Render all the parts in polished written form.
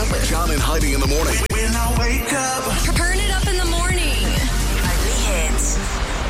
John and Heidi in the morning. When I wake up. Turn it up in the morning. Heidi Hits.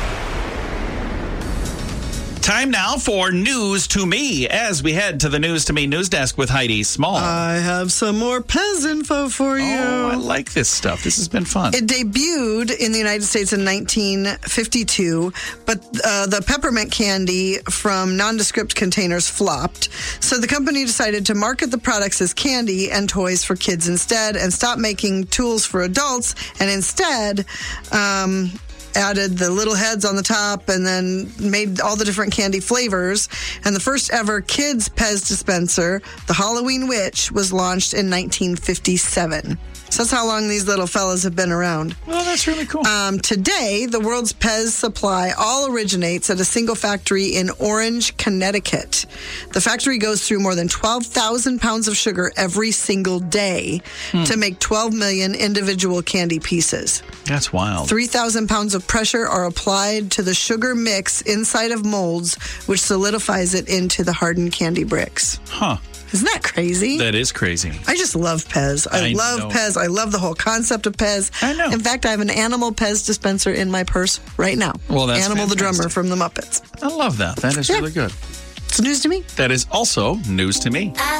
Time now for News to Me as we head to the News to Me news desk with Heidi Small. I have some more Pez info for you. Oh, I like this stuff. This has been fun. It debuted in the United States in 1952, but the peppermint candy from nondescript containers flopped. So the company decided to market the products as candy and toys for kids instead and stop making tools for adults and instead added the little heads on the top and then made all the different candy flavors. And the first ever kids Pez dispenser, the Halloween Witch, was launched in 1957. So that's how long these little fellas have been around. Well, that's really cool. Today, the world's Pez supply all originates at a single factory in Orange, Connecticut. The factory goes through more than 12,000 pounds of sugar every single day to make 12 million individual candy pieces. That's wild. 3,000 pounds of pressure are applied to the sugar mix inside of molds, which solidifies it into the hardened candy bricks. Huh. Isn't that crazy? That is crazy. I just love Pez. I love know. Pez. I love the whole concept of Pez. I know. In fact, I have an animal Pez dispenser in my purse right now. Well, that's Animal the fantastic. drummer from the Muppets. I love that. That is really good. It's news to me. That is also news to me.